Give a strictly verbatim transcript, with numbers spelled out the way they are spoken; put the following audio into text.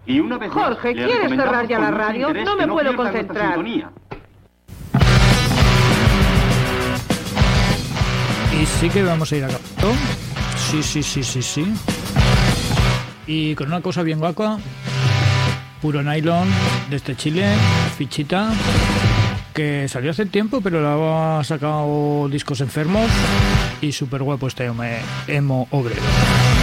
Y una vez Jorge, más, ¿quieres cerrar ya la radio? No me puedo concentrar. Y sí que vamos a ir a cabo. Sí, sí, sí, sí, sí. Y con una cosa bien guapa. Puro nylon, desde Chile, fichita, que salió hace tiempo, pero la ha sacado Discos Enfermos. Y súper guapo este emo, emo obrero.